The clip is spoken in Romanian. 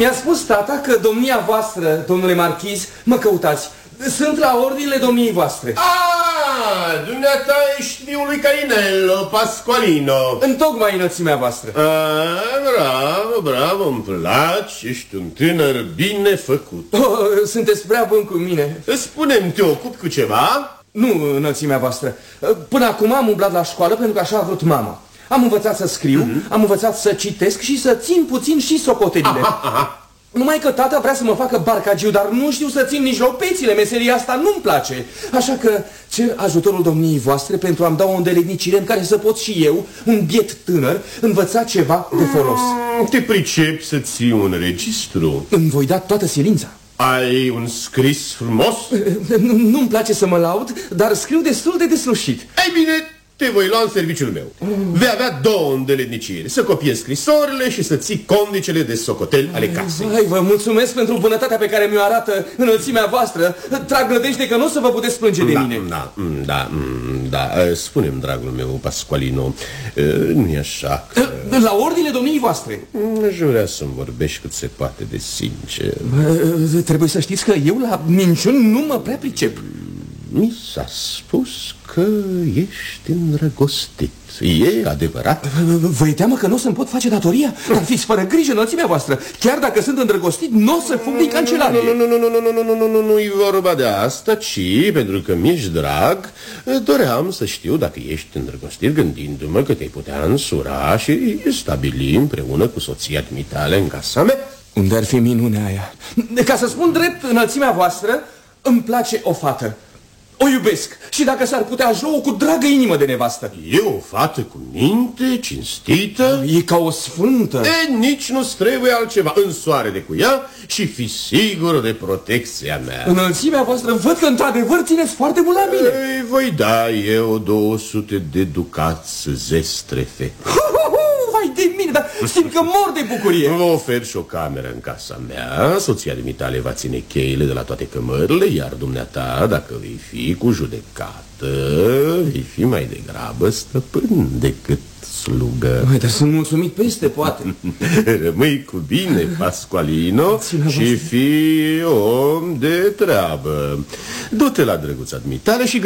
Mi-a spus tata că domnia voastră, domnule marchiz, mă căutați. Sunt la ordinele domniei voastre. Dumneata ești fiul lui Carinello, Pasqualino. Întocmai înălțimea voastră. Bravo, îmi place, ești un tânăr bine făcut. Sunteți prea bun cu mine. Spune-mi, te ocupi cu ceva? Nu, înălțimea voastră. Până acum am umblat la școală pentru că așa a vrut mama. Am învățat să scriu, am învățat să citesc și să țin puțin și socotelile. Numai că tata vrea să mă facă barcagiu, dar nu știu să țin nici lopețile, meseria asta nu-mi place. Așa că cer ajutorul domniei voastre pentru a-mi da o îndeletnicire în care să pot și eu, un biet tânăr, învăța ceva de folos. Te pricepi să ții un registru? Îmi voi da toată silința. Ai un scris frumos? Nu-mi place să mă laud, dar scriu destul de deslușit. Ei bine, te voi lua în serviciul meu. Vei avea două îndeletniciri: să copiezi scrisorile și să ții condicele de socotel ale casei. Vă mulțumesc pentru bunătatea pe care mi-o arată înălțimea voastră. Trag nădejde că nu o să vă puteți plânge de mine. Da. Spune-mi, dragul meu, Pasqualino, nu-i așa că... La ordine domniei voastre. Aș vrea să-mi vorbești cât se poate de sincer. Trebuie să știți că eu la minciuni nu mă prea pricep. Mi s-a spus că ești îndrăgostit. E adevărat? Vă e teamă că nu o să-mi pot face datoria? Dar fiți fără grijă, înălțimea voastră. Chiar dacă sunt îndrăgostit, nu o să fug din cancelarie. Nu-i vorba de asta, ci pentru că mi-ești drag, doream să știu dacă ești îndrăgostit, gândindu-mă că te-ai putea însura și stabili împreună cu soția dumitale în casa mea. Unde ar fi minunea aia? Ca să spun drept, înălțimea voastră, îmi place o fată. O iubesc și dacă s-ar putea aș lua-o cu dragă inimă de nevastă. E o fată cu minte, cinstită. E ca o sfântă. Nici nu-ți trebuie altceva. Însoare-te cu ea și fi sigur de protecția mea. Înălțimea voastră, văd că într-adevăr țineți foarte mult la mine. Voi da eu 200 de ducați zestre, fete. Vai de mine, dar simt că mor de bucurie. Vă ofer și o cameră în casa mea. Soția dumitale va ține cheile de la toate cămările, iar dumneata, dacă vei fi cu judecată, vei fi mai degrabă stăpân decât slugă. Dar sunt mulțumit peste poate. Rămâi cu bine, Pasqualino, și fii om de treabă. Du-te la drăguța dumitale și